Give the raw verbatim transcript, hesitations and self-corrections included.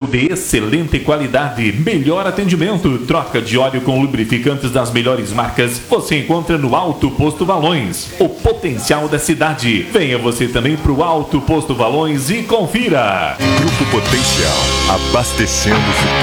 de excelente qualidade, melhor atendimento, troca de óleo com lubrificantes das melhores marcas, você encontra no Alto Posto Valões, o potencial da cidade. Venha você também para o Alto Posto Valões e confira. Grupo Potencial, abastecendo o futuro.